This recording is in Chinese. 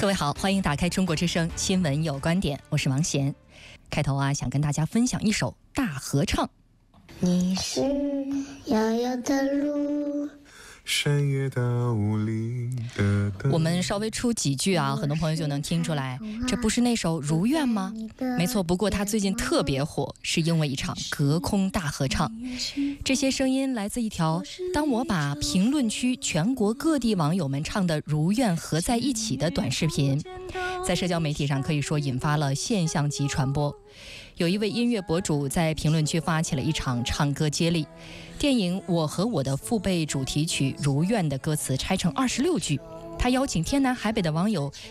各位好，欢迎打开中国之声新闻有观点，我是王贤。开头想跟大家分享一首大合唱。 你是遥遥的路， 山野的雾里的灯。 我们稍微出几句很多朋友就能听出来，这不是那首《如愿》吗？没错，不过它最近特别火，是因为一场隔空大合唱。这些声音来自一条当我把评论区全国各地网友们唱的《如愿》合在一起的短视频，在社交媒体上可以说引发了现象级传播。有一位音乐博主在评论区发起了一场唱歌接力，电影《我和我的父辈》主题曲《如愿》的歌词拆成26句，他邀请天南海北的网友